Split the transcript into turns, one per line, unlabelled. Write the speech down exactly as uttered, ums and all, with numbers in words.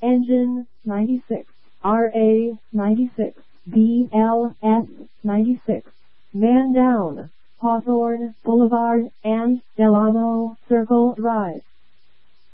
Engine ninety-six, R A ninety-six, B L S ninety-six, Man Down, Hawthorne Boulevard and Del Amo Circle Drive.